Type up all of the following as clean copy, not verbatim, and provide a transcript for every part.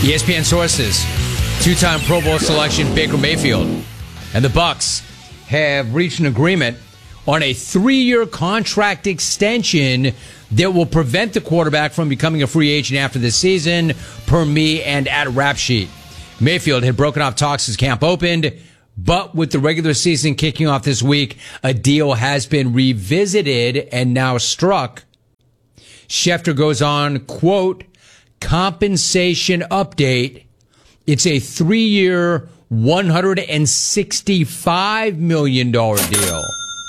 ESPN sources, two-time Pro Bowl selection Baker Mayfield and the Bucs have reached an agreement on a 3-year contract extension that will prevent the quarterback from becoming a free agent after this season, per me and at Rap Sheet. Mayfield had broken off talks as camp opened, but with the regular season kicking off this week, a deal has been revisited and now struck. Schefter goes on, quote, compensation update. It's a 3-year, $165 million deal.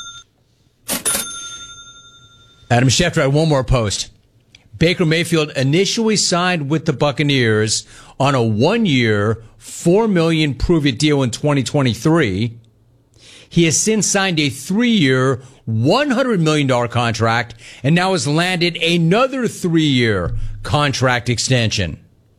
Adam Schefter had one more post. Baker Mayfield initially signed with the Buccaneers on a 1-year, $4 million prove-it deal in 2023. He has since signed a 3-year, $100 million contract and now has landed another 3-year contract extension.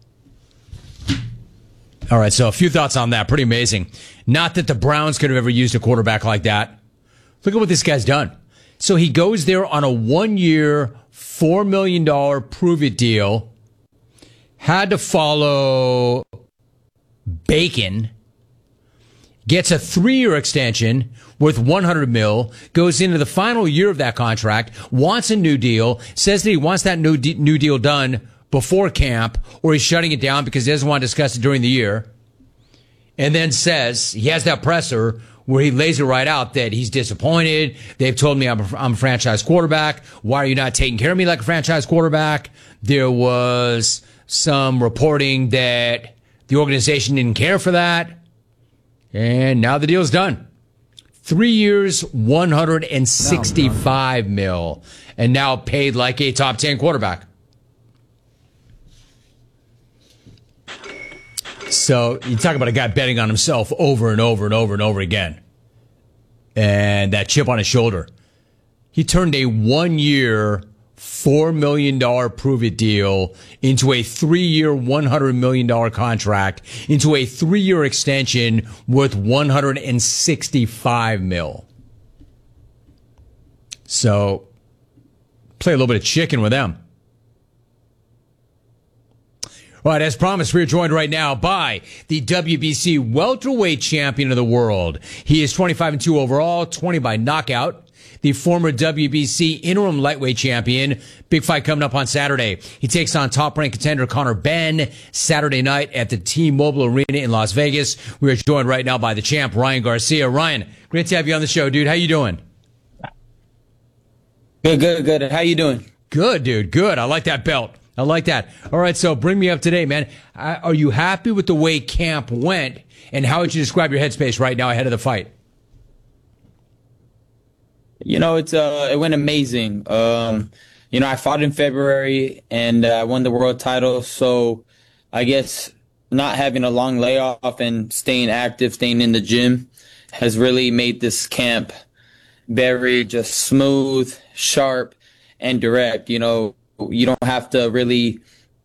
All right, so a few thoughts on that. Pretty amazing. Not that the Browns could have ever used a quarterback like that. Look at what this guy's done. So he goes there on a 1-year, $4 million prove-it deal. Had to follow Bacon. Gets a 3-year extension worth $100 million, goes into the final year of that contract, wants a new deal, says that he wants that new deal done before camp, or he's shutting it down because he doesn't want to discuss it during the year, and then says he has that presser where he lays it right out that he's disappointed. They've told me I'm a franchise quarterback. Why are you not taking care of me like a franchise quarterback? There was some reporting that the organization didn't care for that. And now the deal's done. 3 years, $165 million, and now paid like a top 10 quarterback. So you talk about a guy betting on himself over and over and over and over again. And that chip on his shoulder. He turned a 1-year, $4 million prove-it deal into a 3-year, $100 million contract, into a 3-year extension worth $165 million. So play a little bit of chicken with them. All right, as promised, we're joined right now by the WBC welterweight champion of the world. He is 25-2 overall, 20 by knockout. The former WBC interim lightweight champion. Big fight coming up on Saturday. He takes on top-ranked contender Conor Benn Saturday night at the T-Mobile Arena in Las Vegas. We are joined right now by the champ, Ryan Garcia. Ryan, great to have you on the show, dude. How you doing? Good. How you doing? Good, dude. Good. I like that belt. I like that. All right, so bring me up to date, man. Are you happy with the way camp went, and how would you describe your headspace right now ahead of the fight? You know, it went amazing. I fought in February and I won the world title. So I guess not having a long layoff and staying active, staying in the gym has really made this camp very just smooth, sharp, and direct. You know, you don't have to really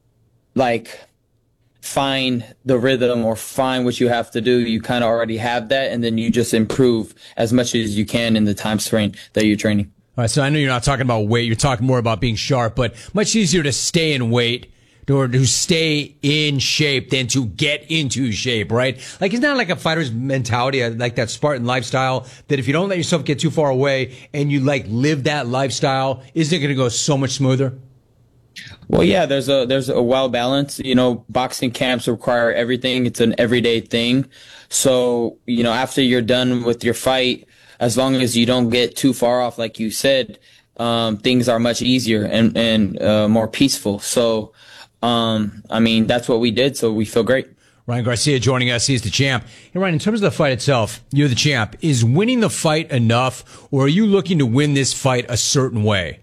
find the rhythm or find what you have to do. You kind of already have that, and then you just improve as much as you can in the time frame that you're training. All right, so I know you're not talking about weight. You're talking more about being sharp, but much easier to stay in weight or to stay in shape than to get into shape, right? Like, it's not like a fighter's mentality, like that Spartan lifestyle, that if you don't let yourself get too far away and you live that lifestyle, isn't it going to go so much smoother? Well, yeah, there's a well balance. You know, boxing camps require everything. It's an everyday thing. So, you know, after you're done with your fight, as long as you don't get too far off, like you said, things are much easier and more peaceful. So, that's what we did. So we feel great. Ryan Garcia joining us. He's the champ. Hey, Ryan, in terms of the fight itself, you're the champ. Is winning the fight enough, or are you looking to win this fight a certain way?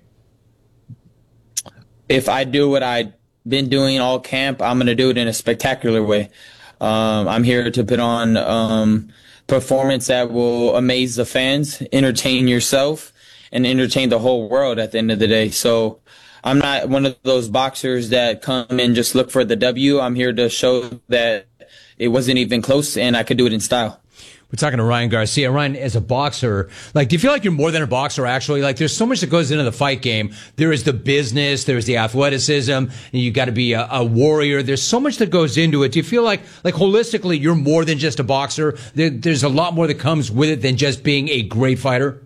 If I do what I've been doing all camp, I'm going to do it in a spectacular way. I'm here to put on performance that will amaze the fans, entertain yourself, and entertain the whole world at the end of the day. So I'm not one of those boxers that come and just look for the W. I'm here to show that it wasn't even close and I could do it in style. We're talking to Ryan Garcia. Ryan, as a boxer, like, do you feel like you're more than a boxer, actually? Like, there's so much that goes into the fight game. There is the business, there's the athleticism, and you got to be a warrior. There's so much that goes into it. Do you feel like holistically, you're more than just a boxer? There's a lot more that comes with it than just being a great fighter?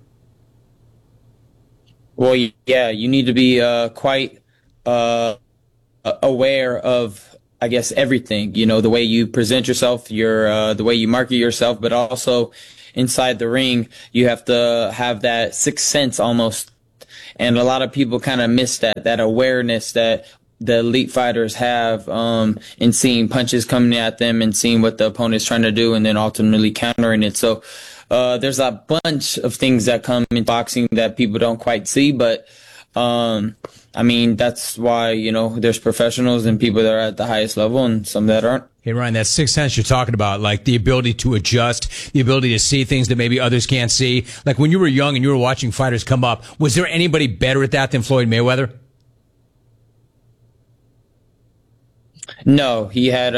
Well, yeah, you need to be quite aware of, I guess, everything, you know, the way you present yourself, the way you market yourself, but also inside the ring, you have to have that sixth sense almost. And a lot of people kind of miss that awareness that the elite fighters have, in seeing punches coming at them and seeing what the opponent's trying to do and then ultimately countering it. So, there's a bunch of things that come in boxing that people don't quite see, but, I mean, that's why, you know, there's professionals and people that are at the highest level and some that aren't. Hey, Ryan, that sixth sense you're talking about, like the ability to adjust, the ability to see things that maybe others can't see. Like when you were young and you were watching fighters come up, was there anybody better at that than Floyd Mayweather? No, he had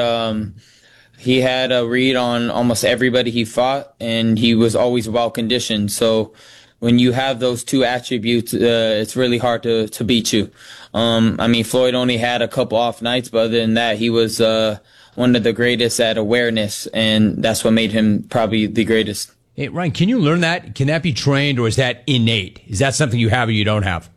a read on almost everybody he fought, and he was always well conditioned. So when you have those two attributes, it's really hard to beat you. I mean, Floyd only had a couple off nights, but other than that, he was one of the greatest at awareness, and that's what made him probably the greatest. Hey, Ryan, can you learn that? Can that be trained, or is that innate? Is that something you have or you don't have?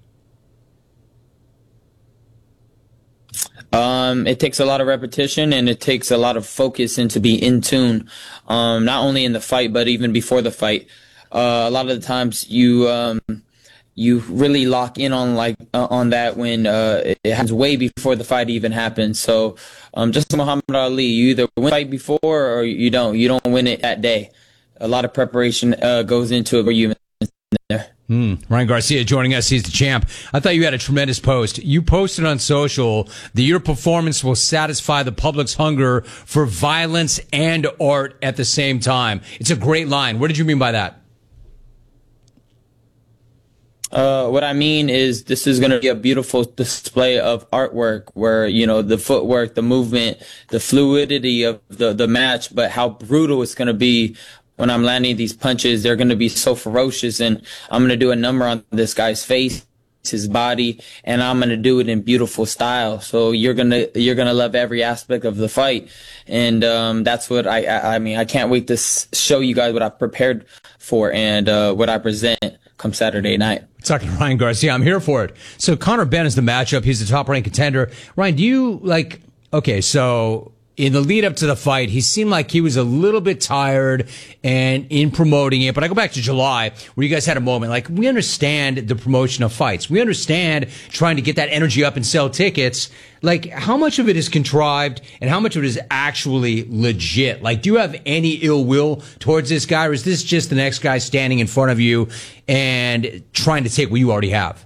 It takes a lot of repetition and it takes a lot of focus and to be in tune, not only in the fight, but even before the fight. A lot of the times you really lock in on on that when it happens way before the fight even happens. So just like Muhammad Ali, you either win the fight before or you don't. You don't win it that day. A lot of preparation goes into it where you there. Ryan Garcia joining us. He's the champ. I thought you had a tremendous post. You posted on social that your performance will satisfy the public's hunger for violence and art at the same time. It's a great line. What did you mean by that? What I mean is this is going to be a beautiful display of artwork where, you know, the footwork, the movement, the fluidity of the match, but how brutal it's going to be when I'm landing these punches. They're going to be so ferocious, and I'm going to do a number on this guy's face, his body, and I'm going to do it in beautiful style. So you're going to love every aspect of the fight. And, that's what I mean, I can't wait to show you guys what I've prepared for and, what I present come Saturday night. Talking to Ryan Garcia. I'm here for it. So Conor Benn is the matchup. He's the top ranked contender. Ryan, do you okay, so in the lead up to the fight, he seemed like he was a little bit tired and in promoting it. But I go back to July where you guys had a moment. Like, we understand the promotion of fights. We understand trying to get that energy up and sell tickets. Like, how much of it is contrived and how much of it is actually legit? Like, do you have any ill will towards this guy, or is this just the next guy standing in front of you and trying to take what you already have?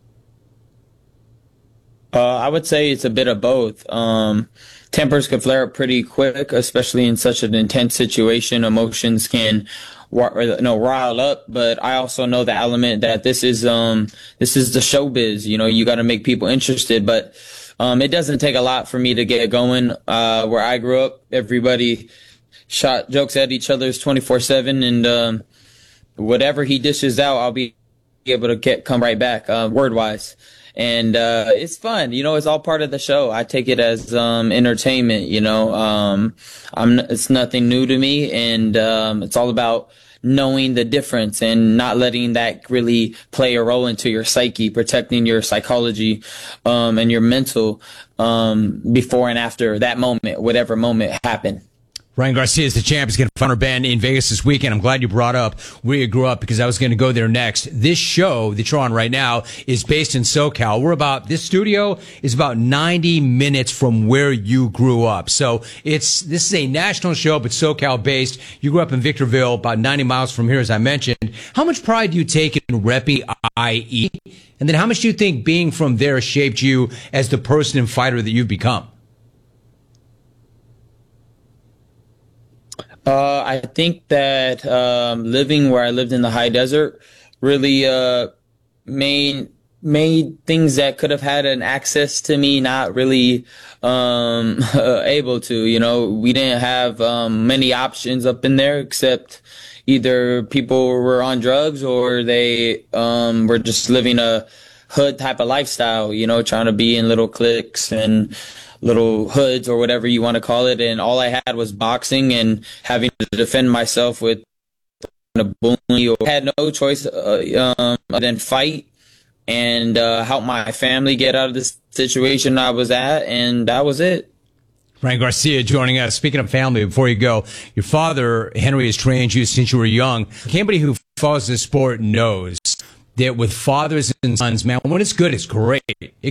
I would say it's a bit of both. Tempers can flare up pretty quick, especially in such an intense situation. Emotions can rile up, but I also know the element that this is the showbiz. You know, you got to make people interested, but it doesn't take a lot for me to get going. Where I grew up, everybody shot jokes at each other's 24/7, and whatever he dishes out, I'll be able to come right back, word wise. And it's fun, you know. It's all part of the show. I take it as entertainment, you know. It's nothing new to me, and it's all about knowing the difference and not letting that really play a role into your psyche, protecting your psychology and your mental before and after that moment, whatever moment happened. Ryan Garcia is the champ. He's going to fight Conor Benn in Vegas this weekend. I'm glad you brought up where you grew up, because I was going to go there next. This show that you're on right now is based in SoCal. This studio is about 90 minutes from where you grew up. So this is a national show, but SoCal based. You grew up in Victorville, about 90 miles from here, as I mentioned. How much pride do you take in repping IE? And then how much do you think being from there shaped you as the person and fighter that you've become? I think that living where I lived in the high desert really made made things that could have had an access to me not really able to. You know, we didn't have many options up in there except either people were on drugs or they were just living a hood type of lifestyle, you know, trying to be in little cliques and little hoods or whatever you want to call it. And all I had was boxing and having to defend myself with a bully. Or I had no choice than fight and help my family get out of the situation I was at, and that was it. Ryan Garcia joining us. Speaking of family, before you go, your father, Henry, has trained you since you were young. Anybody who follows this sport knows that with fathers and sons, man, when it's good, it's great. It